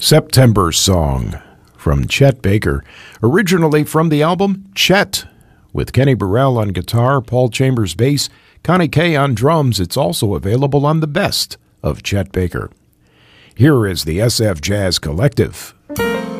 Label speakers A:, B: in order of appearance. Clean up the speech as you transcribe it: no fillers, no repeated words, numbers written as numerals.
A: September Song from Chet Baker, originally from the album Chet, with Kenny Burrell on guitar, Paul Chambers bass, Connie Kay on drums. It's also available on the best of Chet Baker. Here is the SF Jazz Collective.